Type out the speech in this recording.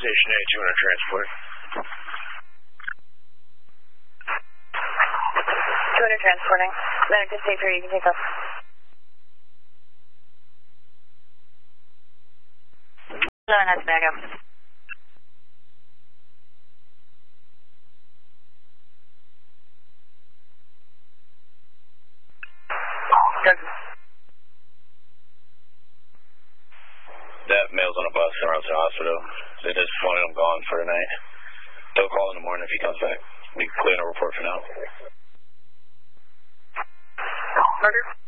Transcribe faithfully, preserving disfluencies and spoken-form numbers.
Station A, two hundred transport. two hundred transporting. Medic, stay three, you can take off. Seven has back up. Good. That male's on a bus in Rosedale Hospital. They just wanted him gone for the night. They'll call in the morning if he comes back. We can clear a report for now. Murder?